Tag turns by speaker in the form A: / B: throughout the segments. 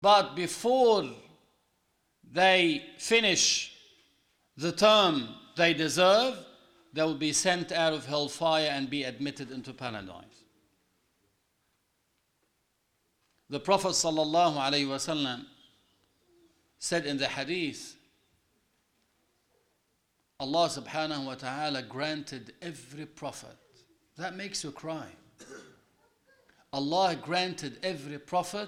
A: But before they finish the term they deserve, they will be sent out of hellfire and be admitted into paradise. The Prophet ﷺ said in the hadith, Allah subhanahu wa ta'ala granted every prophet. That makes you cry. Allah granted every prophet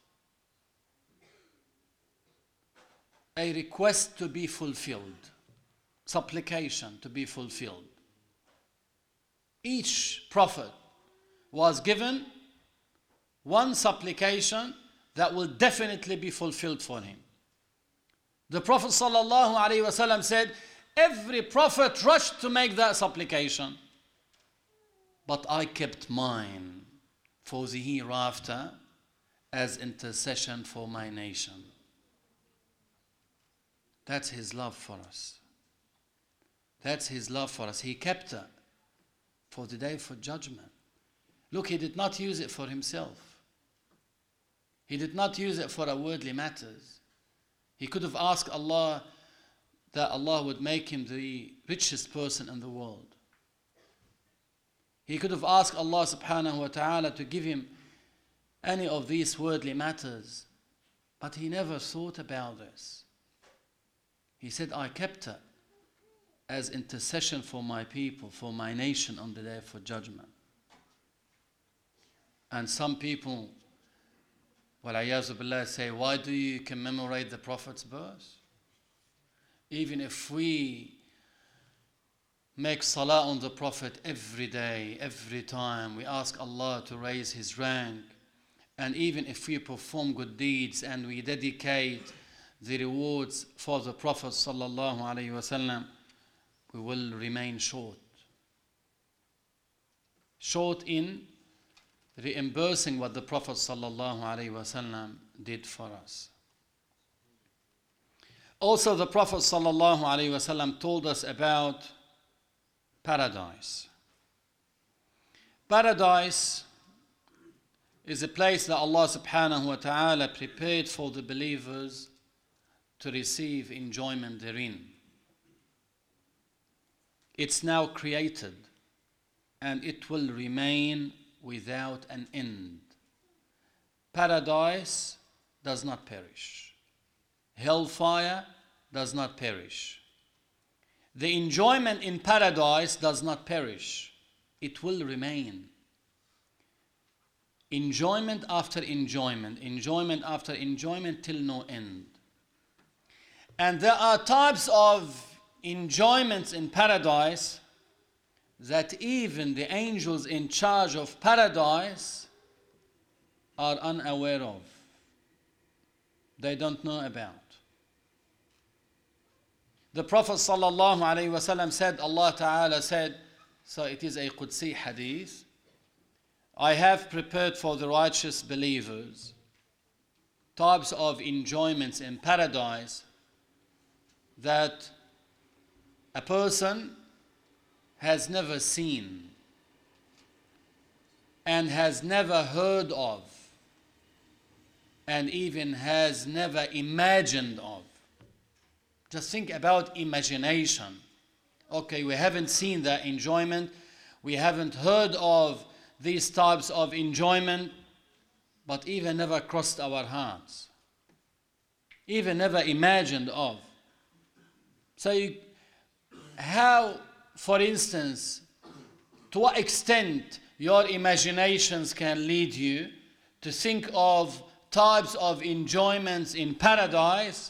A: a request to be fulfilled, supplication to be fulfilled. Each prophet was given one supplication that will definitely be fulfilled for him. The Prophet ﷺ said, every prophet rushed to make that supplication, but I kept mine for the hereafter as intercession for my nation. That's His love for us. That's His love for us. He kept it for the day for judgment. Look, He did not use it for Himself. He did not use it for worldly matters. He could have asked Allah that Allah would make him the richest person in the world. He could have asked Allah subhanahu wa ta'ala to give him any of these worldly matters, but he never thought about this. He said, I kept it as intercession for my people, for my nation on the day for judgment. And some people, wal-ayazu billah, say, why do you commemorate the Prophet's birth? Even if we make salah on the Prophet every day, every time, we ask Allah to raise his rank, and even if we perform good deeds and we dedicate the rewards for the Prophet sallallahu alaihi wasallam, we will remain short. Short in reimbursing what the Prophet sallallahu alaihi wasallam did for us. Also, the Prophet sallallahu alaihi wasallam told us about paradise. Paradise is a place that Allah subhanahu wa ta'ala prepared for the believers to receive enjoyment therein. It's now created and it will remain without an end. Paradise does not perish. Hellfire does not perish. The enjoyment in paradise does not perish. It will remain. Enjoyment after enjoyment, enjoyment after enjoyment till no end. And there are types of enjoyments in paradise that even the angels in charge of paradise are unaware of. They don't know about. The Prophet sallallahu alaihi wasallam said, Allah Ta'ala said, so it is a Qudsi hadith, I have prepared for the righteous believers types of enjoyments in paradise that a person has never seen and has never heard of and even has never imagined of. Just think about imagination. Okay, we haven't seen that enjoyment, we haven't heard of these types of enjoyment, but even never crossed our hearts, even never imagined of. So how, for instance, to what extent your imaginations can lead you to think of types of enjoyments in paradise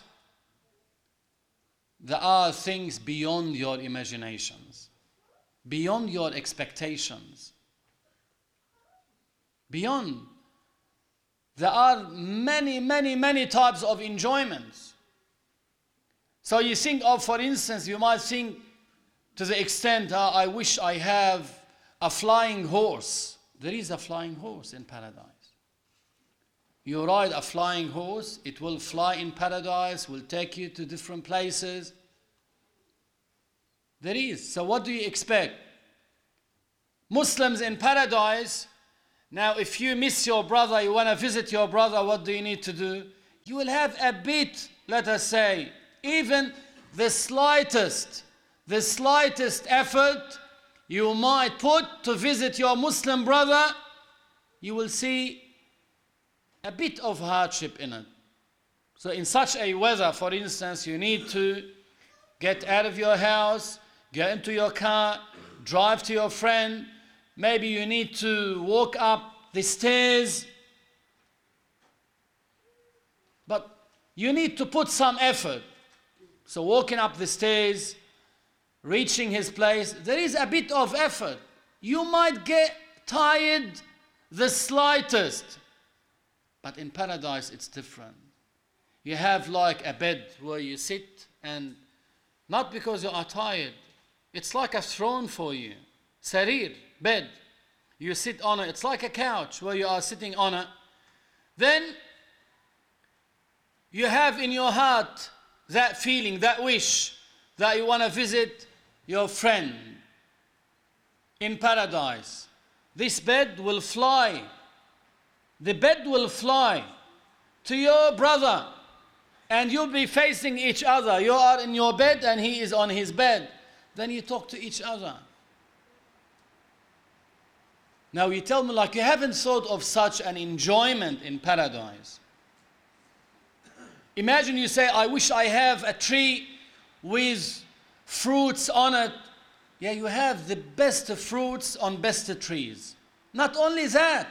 A: that are things beyond your imaginations, beyond your expectations, beyond. There are many, many, many types of enjoyments. So you think of, for instance, you might think to the extent, I wish I have a flying horse. There is a flying horse in paradise. You ride a flying horse, it will fly in paradise, will take you to different places. There is. So what do you expect? Muslims in paradise, now if you miss your brother, you want to visit your brother, what do you need to do? You will have a bit, let us say, even the slightest effort you might put to visit your Muslim brother, you will see a bit of hardship in it. So in such a weather, for instance, you need to get out of your house, get into your car, drive to your friend. Maybe you need to walk up the stairs. But you need to put some effort. So walking up the stairs, reaching his place, there is a bit of effort. You might get tired the slightest. But in paradise, it's different. You have like a bed where you sit, and not because you are tired. It's like a throne for you. Sarir, bed. You sit on it. It's like a couch where you are sitting on it. Then you have in your heart that feeling, that wish that you want to visit your friend in paradise. This bed will fly. The bed will fly to your brother, and you'll be facing each other. You are in your bed and he is on his bed. Then you talk to each other. Now you tell me, like, you haven't thought of such an enjoyment in paradise. Imagine you say, I wish I have a tree with fruits on it. Yeah, you have the best fruits on best trees. Not only that,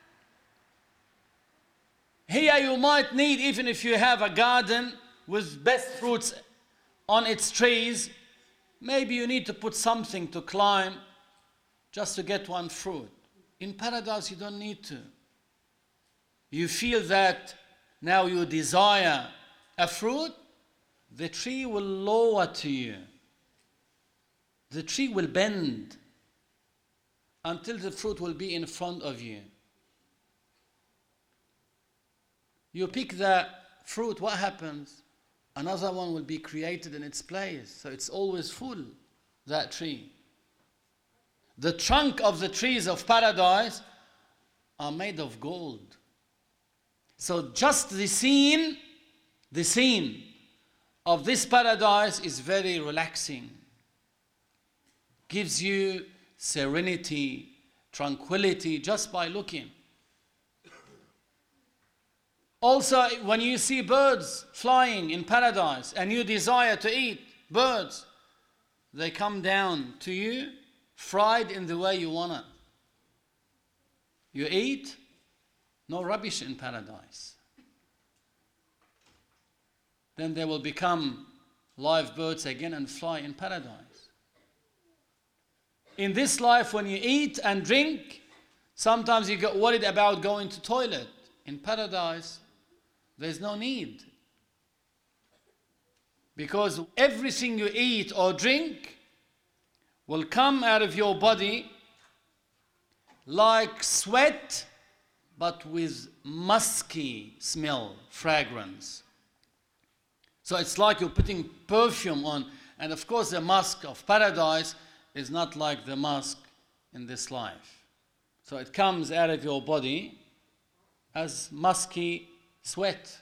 A: here you might need, even if you have a garden with best fruits on its trees, maybe you need to put something to climb just to get one fruit. In paradise, you don't need to. You feel that now you desire a fruit, the tree will lower to you. The tree will bend until the fruit will be in front of you. You pick the fruit, what happens? Another one will be created in its place. So it's always full, that tree. The trunk of the trees of paradise are made of gold. So just the scene of this paradise is very relaxing. Gives you serenity, tranquility just by looking. Also, when you see birds flying in paradise and you desire to eat birds, they come down to you fried in the way you want it. You eat, no rubbish in paradise. Then they will become live birds again and fly in paradise. In this life, when you eat and drink, sometimes you get worried about going to toilet. In paradise, there's no need. Because everything you eat or drink will come out of your body like sweat, but with musky smell, fragrance. So it's like you're putting perfume on. And of course, the musk of paradise is not like the musk in this life. So it comes out of your body as musky sweat.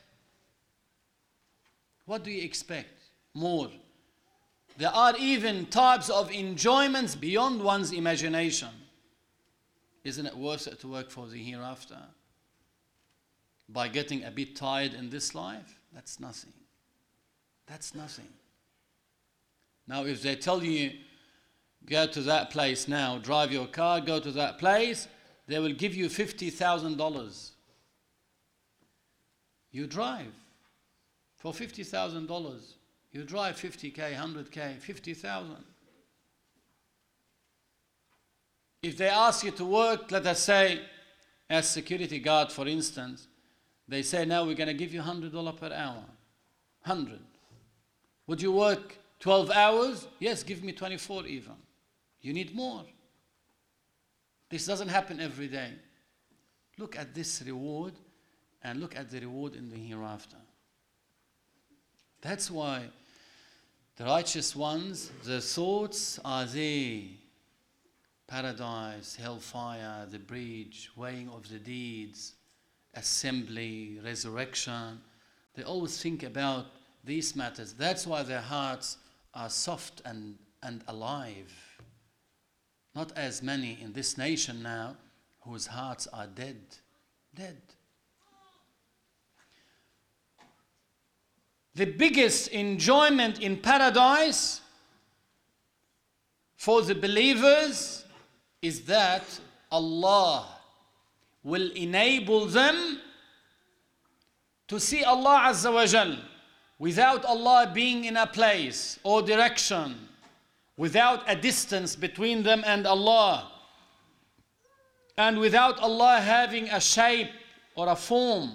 A: What do you expect more? There are even types of enjoyments beyond one's imagination. Isn't it worth it to work for the hereafter? By getting a bit tired in this life? That's nothing. That's nothing. Now if they tell you, go to that place now, drive your car, go to that place, they will give you $50,000. You drive for $50,000. You drive 50K, 100K, 50,000. If they ask you to work, let us say, as security guard, for instance, they say, now we're going to give you $100 per hour. 100. Would you work 12 hours? Yes, give me 24 even. You need more. This doesn't happen every day. Look at this reward and look at the reward in the hereafter. That's why the righteous ones, their thoughts are there. Paradise, hellfire, the bridge, weighing of the deeds, assembly, resurrection. They always think about these matters. That's why their hearts are soft and alive. Not as many in this nation now whose hearts are dead. Dead. The biggest enjoyment in paradise for the believers is that Allah will enable them to see Allah Azza wa Jal without Allah being in a place or direction, without a distance between them and Allah, and without Allah having a shape or a form.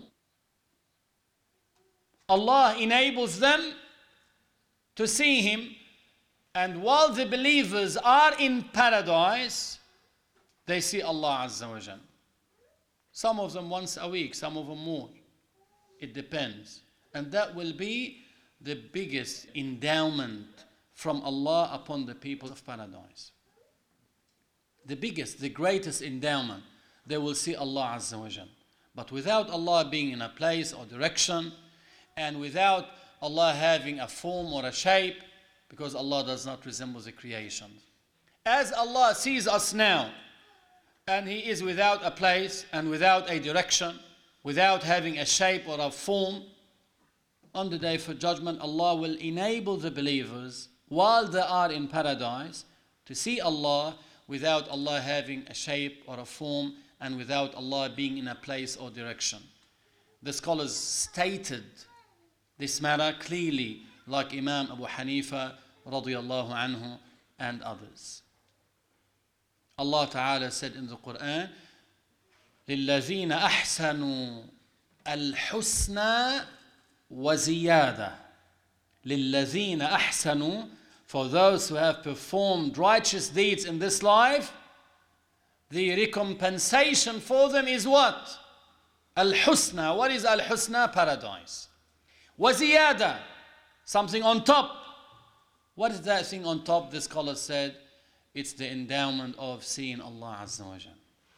A: Allah enables them to see Him, and while the believers are in paradise, they see Allah Azza wa Jal. Some of them once a week, some of them more. It depends. And that will be the biggest endowment from Allah upon the people of paradise. The biggest, the greatest endowment. They will see Allah Azza wa Jal. But without Allah being in a place or direction, and without Allah having a form or a shape, because Allah does not resemble the creation. As Allah sees us now, and He is without a place and without a direction, without having a shape or a form, on the day for judgment, Allah will enable the believers, while they are in paradise, to see Allah without Allah having a shape or a form, and without Allah being in a place or direction. The scholars stated this matter clearly, like Imam Abu Hanifa radiyallahu anhu and others. Allah Ta'ala said in the Quran, لِلَّذِينَ أَحْسَنُوا الْحُسْنَى وَزِيَادَةً. لِلَّذِينَ أَحْسَنُوا, for those who have performed righteous deeds in this life, the recompensation for them is what? Al-Husna. What is Al-Husna? Paradise. وَزِيَادَةً, something on top. What is that thing on top? The scholar said, it's the endowment of seeing Allah Azza wa Jal.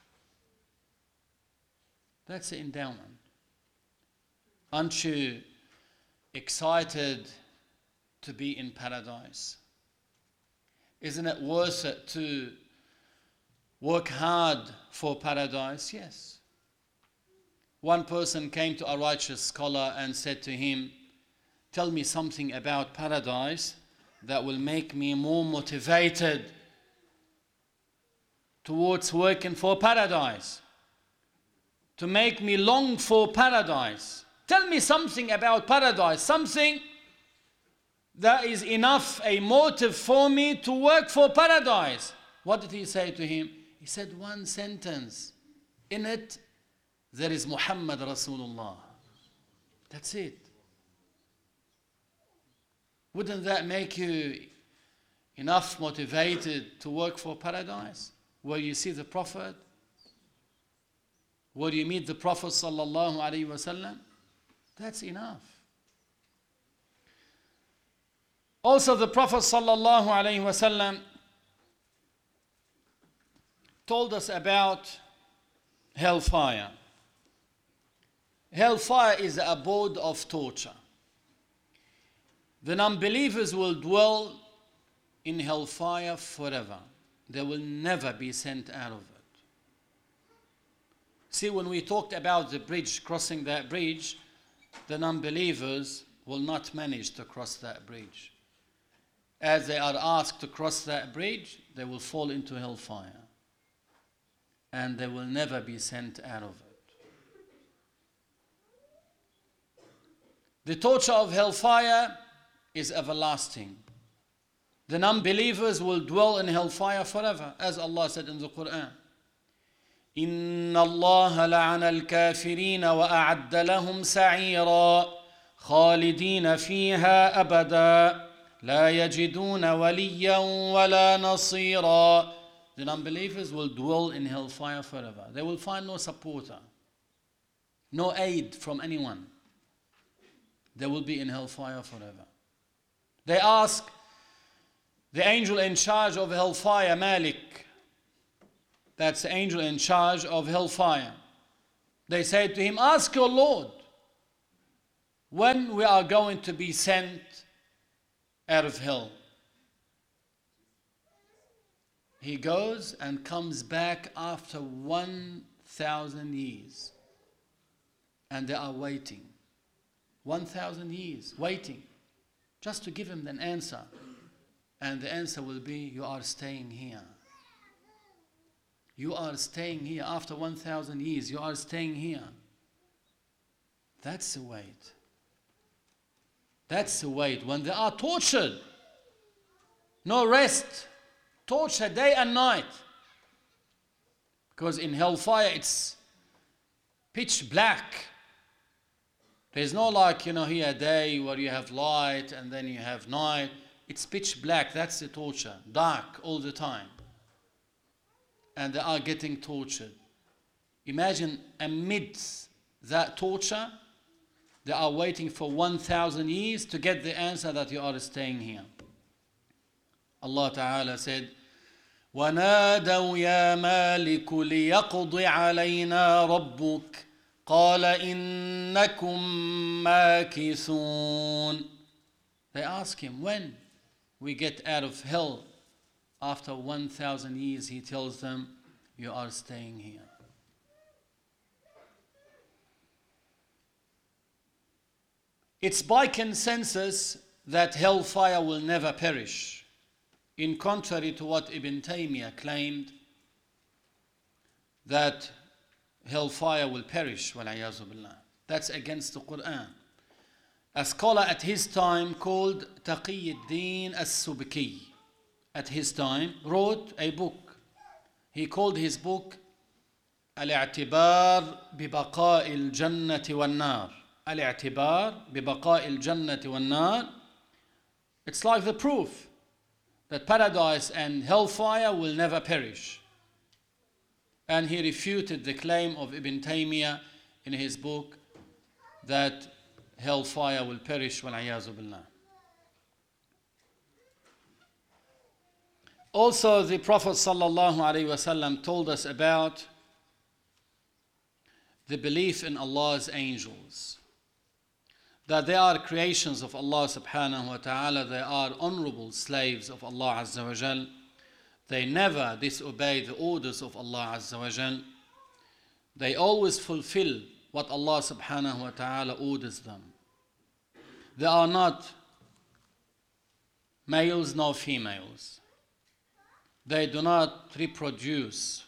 A: That's the endowment. Aren't you excited to be in paradise? Isn't it worth it to work hard for paradise? Yes. One person came to a righteous scholar and said to him, tell me something about paradise that will make me more motivated towards working for paradise, to make me long for paradise. Tell me something about paradise, something that is enough a motive for me to work for paradise. What did he say to him? He said one sentence. In it, there is Muhammad Rasulullah. That's it. Wouldn't that make you enough motivated to work for paradise? Where you see the Prophet, where you meet the Prophet sallallahu alaihi wasallam, that's enough. Also, the Prophet sallallahu alaihi wasallam told us about hellfire. Hellfire is the abode of torture. The non-believers will dwell in hellfire forever. They will never be sent out of it. See, when we talked about the bridge, crossing that bridge, the non-believers will not manage to cross that bridge. As they are asked to cross that bridge, they will fall into hellfire. And they will never be sent out of it. The torture of hellfire is everlasting. The non-believers will dwell in hellfire forever, as Allah said in the Quran. إِنَّ اللَّهَ لَعَنَ الْكَافِرِينَ وَأَعَدَّ لَهُمْ سَعِيرًا خَالِدِينَ فِيهَا أَبَدًا لَا يَجِدُونَ وَلِيًّا وَلَا نَصِيرًا. The non-believers will dwell in hellfire forever. They will find no supporter, no aid from anyone. They will be in hellfire forever. They ask the angel in charge of hellfire, Malik. That's the angel in charge of hellfire. They said to him, ask your Lord. when we are going to be sent out of hell. He goes and comes back after 1,000 years. And they are waiting. 1,000 years waiting just to give him an answer. And the answer will be, you are staying here. You are staying here. After 1,000 years, you are staying here. That's the wait. That's the wait. When they are tortured, no rest, torture day and night. Because in hellfire it's pitch black. There's no like, here a day where you have light and then you have night. It's pitch black. That's the torture. Dark all the time. And they are getting tortured. Imagine amidst that torture, they are waiting for 1,000 years to get the answer that you are staying here. Allah Ta'ala said, وَنَادَوْا يَا مَالِكُ لِيَقْضِ عَلَيْنَا رَبُّكَ قَالَ إِنَّكُمْ مَاكِثُونَ. They ask him, when we get out of hell after 1,000 years, he tells them, you are staying here. It's by consensus that hellfire will never perish, in contrary to what Ibn Taymiyyah claimed, that hellfire will perish. وَالْعِيَاذُ بِاللَّهِ. That's against the Quran. A scholar at his time called Taqi ad-Din as-Subki, at his time, wrote a book. He called his book Al-i'tibar bibaqa'i al-jannati wal-nar. Al-i'tibar bibaqa'i al-jannati wal-nar. It's like the proof that paradise and hellfire will never perish. And he refuted the claim of Ibn Taymiyyah in his book that hellfire will perish. وَالْعِيَاذُ بِاللَّهِ. Also, the Prophet ﷺ told us about the belief in Allah's angels, that they are creations of Allah subhanahu wa ta'ala. They are honorable slaves of Allah Azza wa Jal. They never disobey the orders of Allah Azza wa Jal. They always fulfill what Allah subhanahu wa ta'ala orders them. They are not males nor females. They do not reproduce.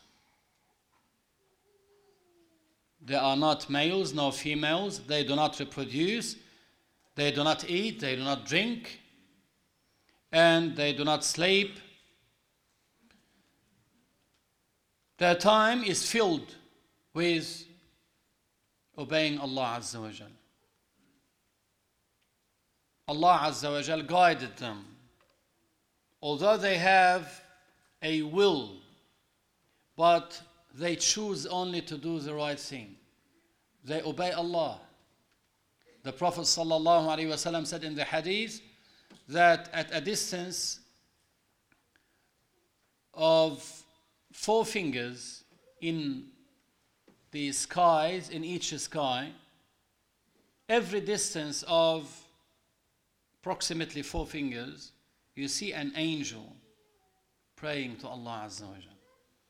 A: They are not males nor females. They do not reproduce. They do not eat. They do not drink. And they do not sleep. Their time is filled with obeying Allah Azza wa Jal. Allah Azza wa Jal guided them. Although they have a will, but they choose only to do the right thing. They obey Allah. The Prophet ﷺ said in the hadith that at a distance of 4 fingers in the skies, in each sky, every distance of approximately 4 fingers, you see an angel praying to Allah Azza wa Jal.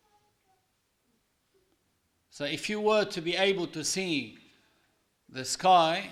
A: So if you were to be able to see the sky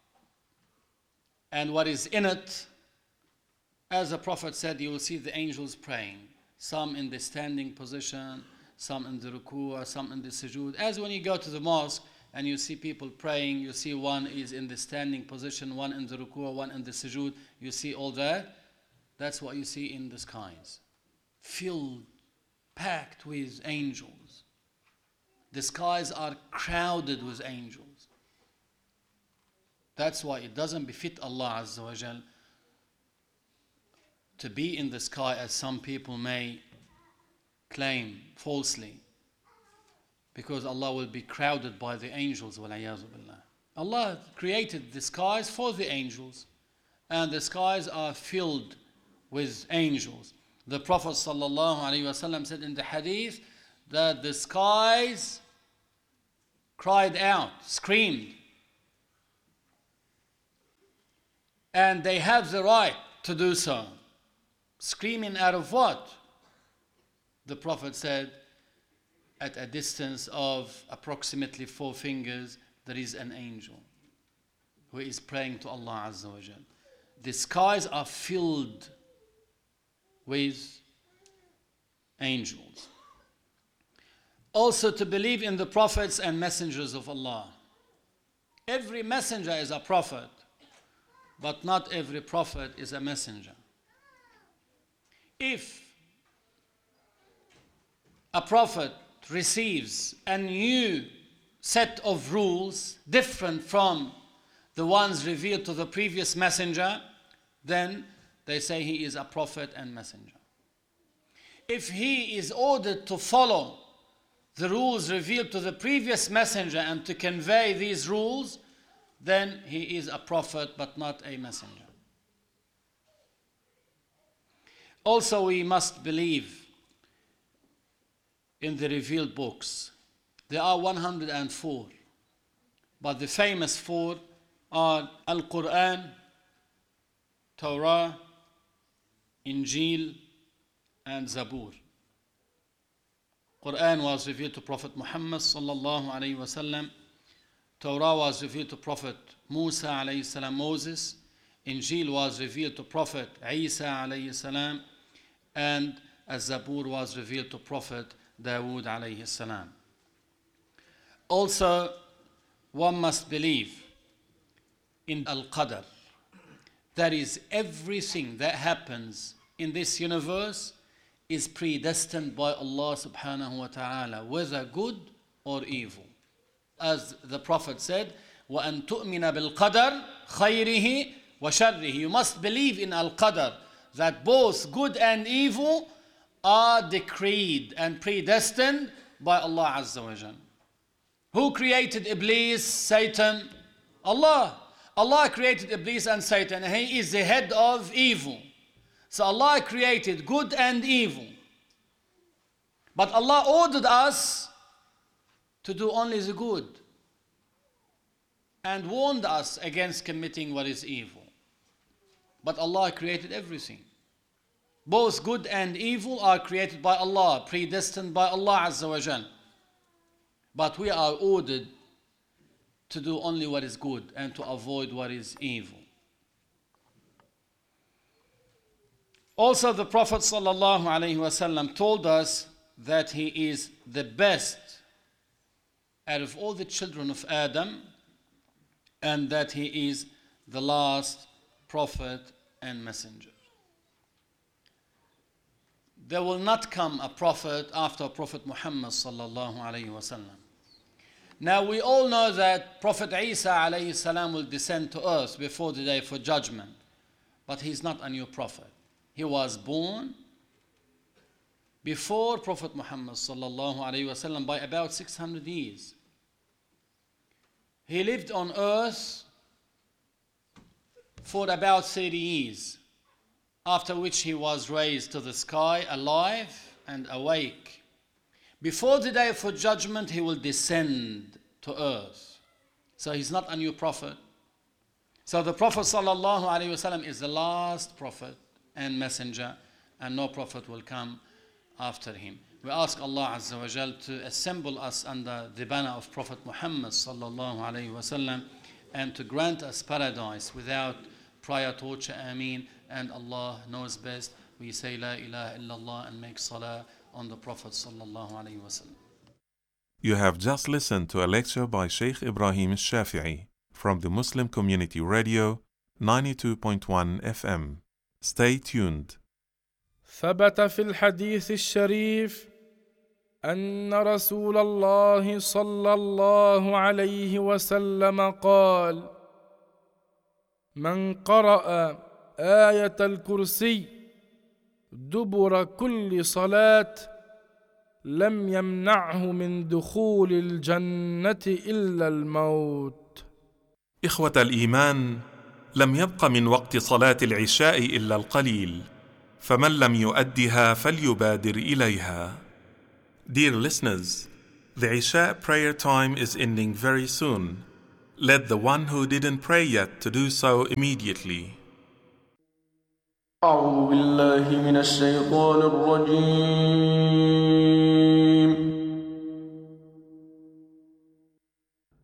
A: and what is in it, as the Prophet said, you will see the angels praying. Some in the standing position, some in the ruku', some in the sujood. As when you go to the mosque and you see people praying, you see one is in the standing position, one in the ruku', one in the sujood. You see all that. That's what you see in the skies. Filled, packed with angels. The skies are crowded with angels. That's why it doesn't befit Allah Azza wa Jal to be in the sky, as some people may claim falsely, because Allah will be crowded by the angels. وَالْعِيَاذُ بِاللَّهِ. Allah created the skies for the angels, and the skies are filled with angels. The Prophet ﷺ said in the hadith that the skies cried out, screamed, And they have the right to do so. Screaming out of what? The Prophet said, at a distance of approximately 4 fingers, there is an angel who is praying to Allah Azza wa Jal. The skies are filled with angels. Also, to believe in the prophets and messengers of Allah. Every messenger is a prophet, but not every prophet is a messenger. If a prophet receives a new set of rules different from the ones revealed to the previous messenger, then they say he is a prophet and messenger. If he is ordered to follow the rules revealed to the previous messenger and to convey these rules, then he is a prophet but not a messenger. Also, we must believe in the revealed books. There are 104, but the famous 4 are Al-Quran, Torah, Injil, and Zabur. Quran was revealed to Prophet Muhammad sallallahu alayhi wa sallam. Torah was revealed to Prophet Musa alayhi salam, Moses. Injil was revealed to Prophet Isa alayhi salam. And Az-Zabur was revealed to Prophet Dawood alayhi salam. Also, one must believe in Al-Qadr. That is, everything that happens in this universe is predestined by Allah subhanahu wa ta'ala, whether good or evil. As the Prophet said, وَأَن تُؤْمِنَ بِالْقَدَرِ خَيْرِهِ وَشَرِّهِ. You must believe in Al-Qadr, that both good and evil are decreed and predestined by Allah Azza wa Jal. Who created Iblis, Satan? Allah. Allah created Iblis and Satan, and he is the head of evil. So Allah created good and evil. But Allah ordered us to do only the good and warned us against committing what is evil. But Allah created everything. Both good and evil are created by Allah, predestined by Allah Azza wa Jal. But we are ordered to do only what is good and to avoid what is evil. Also, the Prophet sallallahu alaihi wasallam told us that he is the best out of all the children of Adam, and that he is the last prophet and messenger. There will not come a prophet after Prophet Muhammad sallallahu alaihi wasallam. Now we all know that Prophet Isa alayhi salam will descend to earth before the day for judgment, but he's not a new prophet. He was born before Prophet Muhammad sallallahu alaihi wasallam by about 600 years. He lived on earth for about 30 years, after which he was raised to the sky alive and awake. Before the day for judgment, he will descend to earth. So he's not a new prophet. So the Prophet sallallahu alaihi wasallam is the last prophet and messenger, and no prophet will come after him. We ask Allah Azza wa Jal to assemble us under the banner of Prophet Muhammad sallallahu alaihi wasallam, and to grant us paradise without prior torture. Ameen. And Allah knows best. We say La ilaha illallah and make salah on the Prophet sallallahu alaihi wasallam.
B: You have just listened to a lecture by Sheikh Ibrahim Al-Shafi'i from the Muslim Community Radio 92.1 FM. Stay tuned.
C: ثبت في الحديث الشريف أن رسول الله صلى الله عليه وسلم قال: من قرأ آية الكرسي دبر كل صلاة لم يمنعه من دخول الجنة إلا الموت.
B: إخوة الإيمان، لم يبق من وقت صلاة العشاء إلا القليل، فمن لم يؤدها فليبادر إليها. Dear listeners, the Isha prayer time is ending very soon. Let the one who didn't pray yet to do so immediately.
D: أعوذ بالله من الشيطان الرجيم.